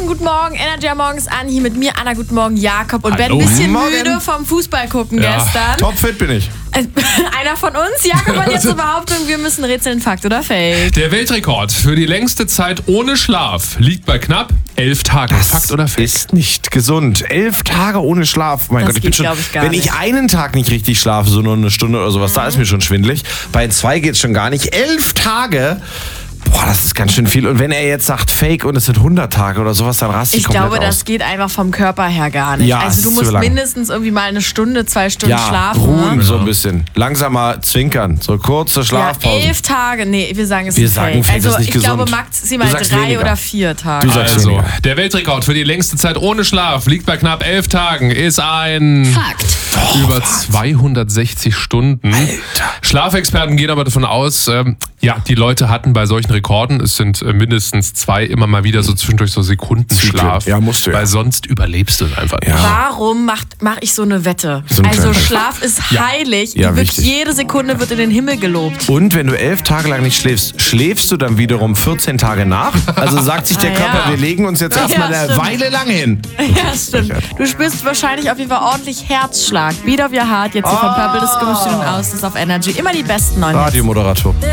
wunderschönen guten Morgen. Energy morgens an. Hier mit mir, Anna. Guten Morgen, Jakob. Und Ben, Hallo. ein bisschen Morgen. müde vom Fußball gucken gestern. Topfit bin ich. Einer von uns. Jakob hat jetzt eine Behauptung, wir müssen rätseln, Fakt oder Fake. Der Weltrekord für die längste Zeit ohne Schlaf liegt bei knapp 11 Tagen. Fakt oder Fake? Ist nicht gesund. 11 Tage ohne Schlaf. Mein Das Gott, ich bin geht, schon. glaub ich, gar Wenn ich nicht. einen Tag nicht richtig schlafe, so nur eine Stunde oder sowas, da ist mir schon schwindelig. Bei 2 geht's schon gar nicht. 11 Tage. Boah, das ist ganz schön viel. Und wenn er jetzt sagt Fake und es sind 100 Tage oder sowas, dann rast ich Ich komplett glaube, aus. das geht einfach vom Körper her gar nicht. Ja, es also du ist musst zu lang. mindestens irgendwie mal eine Stunde, 2 Stunden Ja, schlafen. ruhen Ne? so ein bisschen. Langsamer zwinkern. So kurze Ja, Schlafpausen. 11 Tage. Nee, wir sagen es Wir ist sagen Fake, Also das ist nicht ich glaube gesund. maximal Du sagst 3 weniger. oder 4 Tage. Du sagst Also, weniger. der Weltrekord für die längste Zeit ohne Schlaf liegt bei knapp 11 Tagen, ist ein Fakt. über 260 Stunden. Alter. Schlafexperten gehen aber davon aus, die Leute hatten bei solchen Rekorden, es sind mindestens 2 immer mal wieder so zwischendurch so Sekundenschlaf. Zyklen. Ja, musst du ja. Weil sonst überlebst du es einfach nicht. Warum mach ich so eine Wette? So ein Also kleiner- Schlaf ist heilig. Ja, Wirklich wichtig. jede Sekunde wird in den Himmel gelobt. Und wenn du 11 Tage lang nicht schläfst, schläfst du dann wiederum 14 Tage nach? Also sagt sich der Ah, Körper, ja. wir legen uns jetzt erstmal Ja, eine stimmt. Weile lang hin. Ja, stimmt. Du spürst wahrscheinlich auf jeden Fall ordentlich Herzschlag. Beat of Your Heart, jetzt hier von Purple Disco Machine und aus, das ist auf Energy. Immer die besten neuen Hits. Radiomoderator.